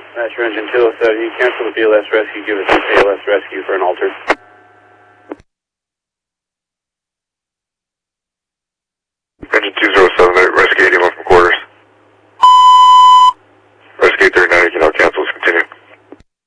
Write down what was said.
Master Engine 207, you cancel the BLS rescue, give us an ALS rescue for an altered. Engine 207, rescue 81 from quarters. Rescue 30.